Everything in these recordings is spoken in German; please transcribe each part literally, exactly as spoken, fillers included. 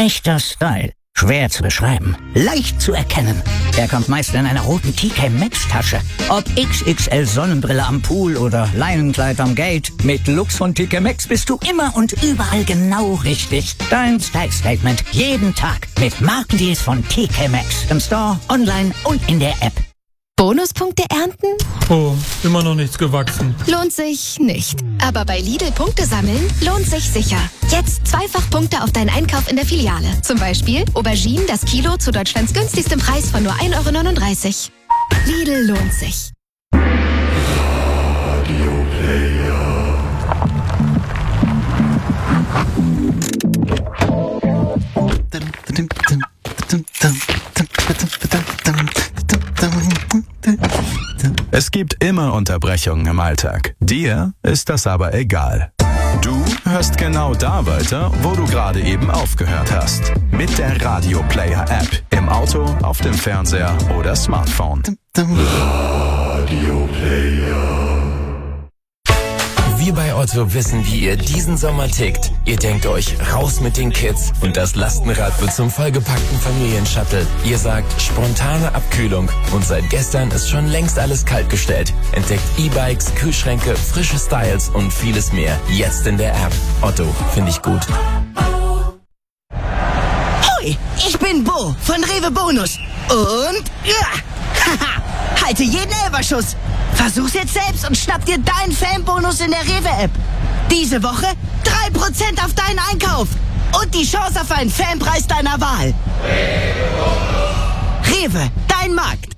Echter Style. Schwer zu beschreiben, leicht zu erkennen. Er kommt meist in einer roten T K Maxx Tasche. Ob X X L Sonnenbrille am Pool oder Leinenkleid am Gate, mit Lux von T K Maxx bist du immer und überall genau richtig. Dein Style Statement jeden Tag mit Markendeals von T K Maxx. Im Store, online und in der App. Bonuspunkte ernten? Oh, immer noch nichts gewachsen. Lohnt sich nicht. Aber bei Lidl Punkte sammeln lohnt sich sicher. Jetzt zweifach Punkte auf deinen Einkauf in der Filiale. Zum Beispiel Auberginen das Kilo zu Deutschlands günstigstem Preis von nur ein Euro neununddreißig. Lidl lohnt sich. Radio Player. Es gibt immer Unterbrechungen im Alltag. Dir ist das aber egal. Du hörst genau da weiter, wo du gerade eben aufgehört hast. Mit der Radio Player App. Im Auto, auf dem Fernseher oder Smartphone. Radio Player. Wir bei Otto wissen, wie ihr diesen Sommer tickt. Ihr denkt euch, raus mit den Kids und das Lastenrad wird zum vollgepackten Familienshuttle. Ihr sagt, spontane Abkühlung und seit gestern ist schon längst alles kaltgestellt. Entdeckt E-Bikes, Kühlschränke, frische Styles und vieles mehr. Jetzt in der App. Otto, finde ich gut. Hoi, ich bin Bo von Rewe Bonus und ja, haha, halte jeden Elferschuss. Versuch's jetzt selbst und schnapp dir deinen Fanbonus in der Rewe-App. Diese Woche drei Prozent auf deinen Einkauf und die Chance auf einen Fanpreis deiner Wahl. Rewe, dein Markt.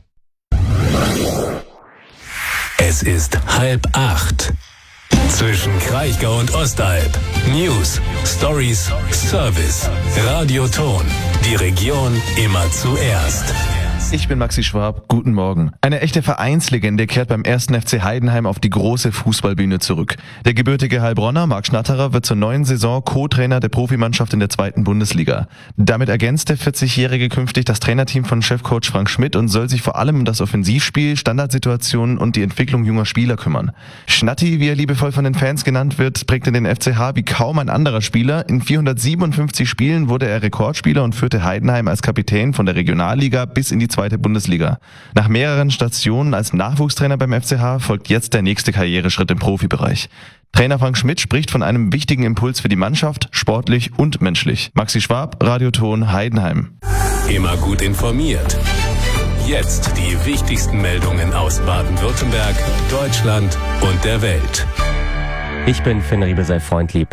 Es ist halb acht. Zwischen Kraichgau und Ostalb. News, Stories, Service. Radioton. Die Region immer zuerst. Ich bin Maxi Schwab, guten Morgen. Eine echte Vereinslegende kehrt beim ersten F C Heidenheim auf die große Fußballbühne zurück. Der gebürtige Heilbronner Marc Schnatterer wird zur neuen Saison Co-Trainer der Profimannschaft in der zweiten Bundesliga. Damit ergänzt der vierzigjährige künftig das Trainerteam von Chefcoach Frank Schmidt und soll sich vor allem um das Offensivspiel, Standardsituationen und die Entwicklung junger Spieler kümmern. Schnatti, wie er liebevoll von den Fans genannt wird, prägte den F C H wie kaum ein anderer Spieler. In vierhundertsiebenundfünfzig Spielen wurde er Rekordspieler und führte Heidenheim als Kapitän von der Regionalliga bis in die zweite Bundesliga. Nach mehreren Stationen als Nachwuchstrainer beim F C H folgt jetzt der nächste Karriereschritt im Profibereich. Trainer Frank Schmidt spricht von einem wichtigen Impuls für die Mannschaft, sportlich und menschlich. Maxi Schwab, Radioton Heidenheim. Immer gut informiert. Jetzt die wichtigsten Meldungen aus Baden-Württemberg, Deutschland und der Welt. Ich bin Finn Riebesell-Freundlieb.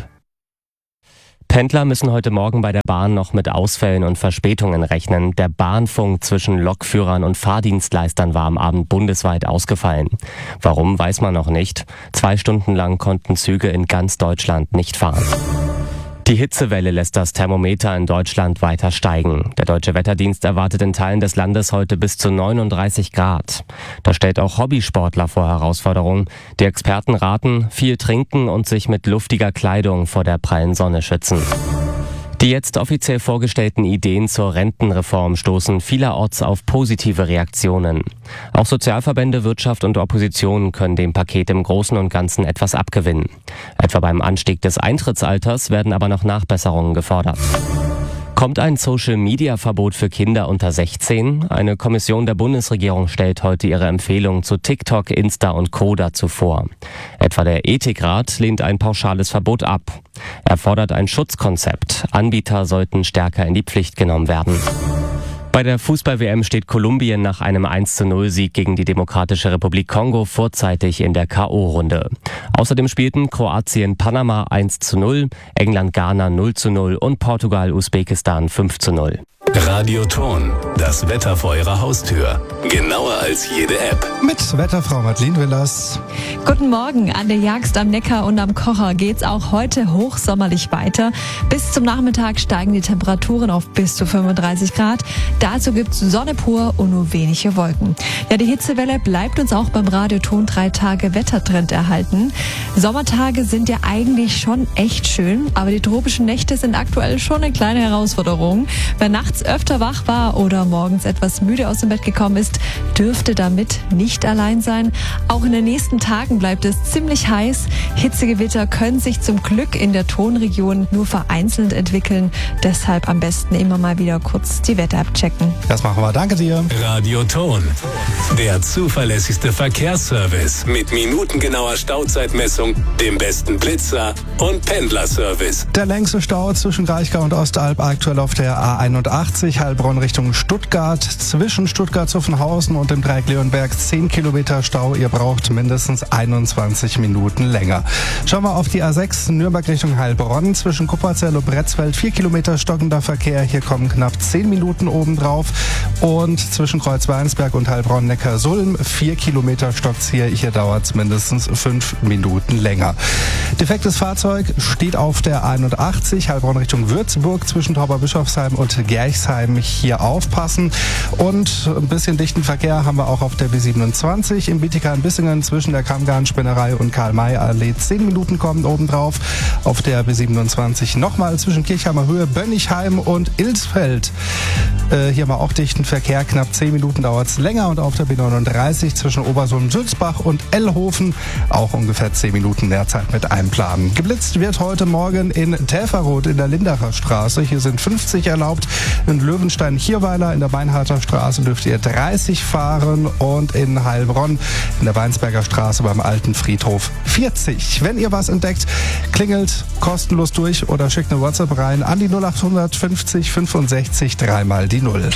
Pendler müssen heute Morgen bei der Bahn noch mit Ausfällen und Verspätungen rechnen. Der Bahnfunk zwischen Lokführern und Fahrdienstleistern war am Abend bundesweit ausgefallen. Warum, weiß man noch nicht. Zwei Stunden lang konnten Züge in ganz Deutschland nicht fahren. Die Hitzewelle lässt das Thermometer in Deutschland weiter steigen. Der Deutsche Wetterdienst erwartet in Teilen des Landes heute bis zu neununddreißig Grad. Das stellt auch Hobbysportler vor Herausforderungen. Die Experten raten, viel trinken und sich mit luftiger Kleidung vor der prallen Sonne schützen. Die jetzt offiziell vorgestellten Ideen zur Rentenreform stoßen vielerorts auf positive Reaktionen. Auch Sozialverbände, Wirtschaft und Opposition können dem Paket im Großen und Ganzen etwas abgewinnen. Etwa beim Anstieg des Eintrittsalters werden aber noch Nachbesserungen gefordert. Kommt ein Social-Media-Verbot für Kinder unter sechzehn? Eine Kommission der Bundesregierung stellt heute ihre Empfehlungen zu TikTok, Insta und Co. dazu vor. Etwa der Ethikrat lehnt ein pauschales Verbot ab. Er fordert ein Schutzkonzept. Anbieter sollten stärker in die Pflicht genommen werden. Bei der Fußball-W M steht Kolumbien nach einem eins zu null Sieg gegen die Demokratische Republik Kongo vorzeitig in der K O-Runde. Außerdem spielten Kroatien Panama eins zu null, England Ghana null zu null und Portugal Usbekistan fünf zu null. Radioton, das Wetter vor Ihrer Haustür. Genauer als jede App. Mit Wetterfrau Madeleine Willers. Guten Morgen. An der Jagst am Neckar und am Kocher geht's auch heute hochsommerlich weiter. Bis zum Nachmittag steigen die Temperaturen auf bis zu fünfunddreißig Grad. Dazu gibt's Sonne pur und nur wenige Wolken. Ja, die Hitzewelle bleibt uns auch beim Radioton drei Tage Wettertrend erhalten. Sommertage sind ja eigentlich schon echt schön, aber die tropischen Nächte sind aktuell schon eine kleine Herausforderung. Wer nachts öfter wach war oder morgens etwas müde aus dem Bett gekommen ist, dürfte damit nicht allein sein. Auch in den nächsten Tagen bleibt es ziemlich heiß. Hitzegewitter können sich zum Glück in der Tonregion nur vereinzelt entwickeln. Deshalb am besten immer mal wieder kurz die Wetter-App checken. Das machen wir. Danke dir. Radio Ton. Der zuverlässigste Verkehrsservice mit minutengenauer Stauzeitmessung, dem besten Blitzer und Pendlerservice. Der längste Stau zwischen Kraichgau und Ostalb aktuell auf der A einundachtzig, Heilbronn Richtung Stuttgart. Zwischen Stuttgart-Zuffenhausen und dem Dreieck Leonberg zehn Kilometer Stau. Ihr braucht mindestens einundzwanzig Minuten länger. Schauen wir auf die A sechs, Nürnberg Richtung Heilbronn. Zwischen Kupperzell und Bretzfeld vier Kilometer stockender Verkehr. Hier kommen knapp zehn Minuten obendrauf. Und zwischen Kreuzweinsberg und Heilbronn-Neckarsulm vier Kilometer stockt's hier. Hier dauert es mindestens fünf Minuten länger. Defektes Fahrzeug steht auf der einundachtzig, Heilbronn Richtung Würzburg, zwischen Tauberbischofsheim und Gerchsheim. Hier aufpassen. Und ein bisschen dichten Verkehr haben wir auch auf der B siebenundzwanzig im Bietigheim-Bissingen zwischen der Kammgarnspinnerei und Karl-May-Allee. zehn Minuten kommen obendrauf. Auf der B siebenundzwanzig nochmal zwischen Kirchheimer Höhe, Bönnigheim und Ilsfeld. Äh, hier haben wir auch dichten Verkehr. Knapp zehn Minuten dauert es länger. Und auf der B neununddreißig zwischen Obersulm-Sulzbach und Ellhofen auch ungefähr zehn Minuten mehr Zeit mit einplanen. Geblitzt wird heute Morgen in Täferroth in der Lindacher Straße. Hier sind fünfzig erlaubt. In Löwenstein-Chierweiler in der Beinharter Straße dürft ihr dreißig fahren und in Heilbronn in der Weinsberger Straße beim Alten Friedhof vierzig. Wenn ihr was entdeckt, klingelt kostenlos durch oder schickt eine WhatsApp rein an die null acht fünfzig fünfundsechzig dreimal die Null.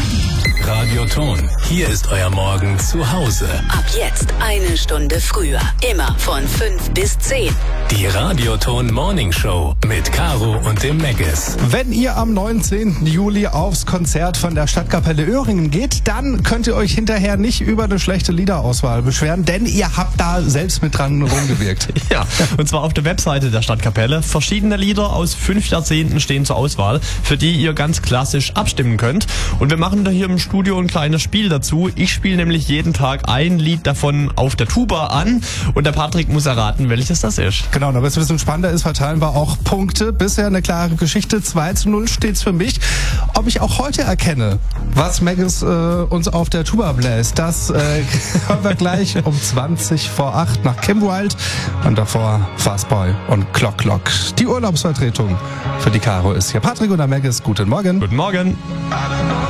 Radio Ton. Hier ist euer Morgen zu Hause. Ab jetzt eine Stunde früher. Immer von fünf bis zehn. Die Radio Ton Morning Show mit Caro und dem Meggis. Wenn ihr am neunzehnten Juli aufs Konzert von der Stadtkapelle Öhringen geht, dann könnt ihr euch hinterher nicht über eine schlechte Liederauswahl beschweren, denn ihr habt da selbst mit dran rumgewirkt. Ja, und zwar auf der Webseite der Stadtkapelle. Verschiedene Lieder aus fünf Jahrzehnten stehen zur Auswahl, für die ihr ganz klassisch abstimmen könnt. Und wir machen da hier im Studio ein kleines Spiel dazu. Ich spiele nämlich jeden Tag ein Lied davon auf der Tuba an und der Patrick muss erraten, welches das ist. Genau, damit es ein bisschen spannender ist, verteilen wir auch Punkte. Bisher eine klare Geschichte. zwei zu null steht's für mich. Ob ich auch heute erkenne, was Meggis äh, uns auf der Tuba bläst, das äh, hören wir gleich um zwanzig vor acht nach Kim Wilde und davor Fastboy und Clock Clock. Die Urlaubsvertretung für die Caro ist hier. Patrick und der Meggis, guten Morgen. Guten Morgen.